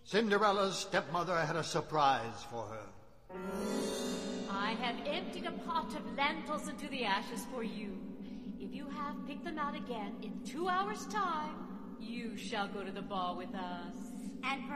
Cinderella's stepmother had a surprise for her. I have emptied a pot of lentils into the ashes for you. If you have picked them out again in 2 hours' time, you shall go to the ball with us. And